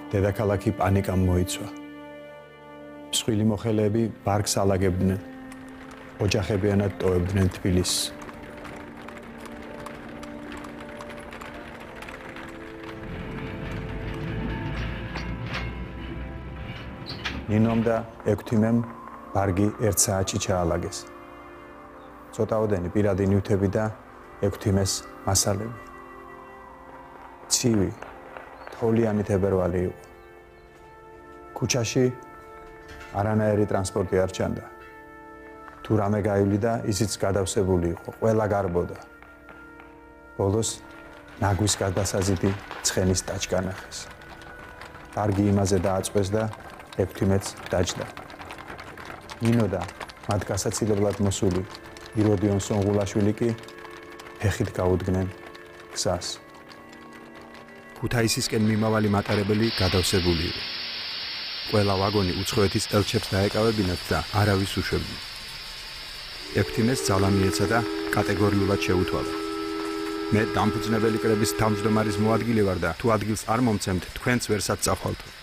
დედაქალაქი პანიკამ მოიცვა. მსხვილი მოხელეები ბარგს ალაგებდნენ, ოჯახებიანად ტოვებდნენ თბილისს. ნინომ და ექვთიმემ ბარგი 1 საათში ჩაალაგეს. ცოტაოდენი პირადი ნივთები და ექვთიმეს მასალები. ცივი, თოვლიანი თებერვალი იყო. ქუჩაში არანაირი ტრანსპორტი არ ჩანდა. თუ რამე გაივლიდა, ისიც გადავსებული იყო, ყველა გარბოდა. ბოლოს ნაგვის გადასაზიდი ცხენის ტაჩკა ნახეს. ბარგი იმაზე დააწყვეს და ექვთიმეც დაჯდა. ნინო და მათ გასაცილებლად მოსული იროდიონ სონღულაშვილი კი ფეხით გაუდგნენ გზას. ქუთაისისკენ მიმავალი მატარებელი გადავსებული იყო. ყველა ვაგონი უცხოეთის ელჩებს დაეკავებინათ და არავის უშვებდნენ. ექვთიმეს ძალა მიეცა და კატეგორიულად შეუთვალა. მე დამფუძნებელი კრების თავმჯდომარის მოადგილე ვარ და თუ ადგილს არ მომცემთ, თქვენც ვერსად წახვალთ.